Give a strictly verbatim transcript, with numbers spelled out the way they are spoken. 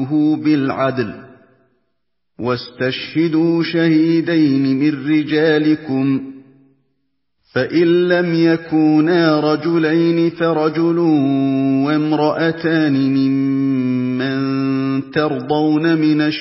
وَأَعْدِلُوا بِالْعَدْلِ ۖ وَاسْتَشْهِدُوا شَهِيدَيْنِ مِن رِّجَالِكُمْ ۖ فَإِن لَّمْ يَكُونَا رَجُلَيْنِ فَرَجُلٌ وَامْرَأَتَانِ مِمَّن تَرْضَوْنَ مِنَ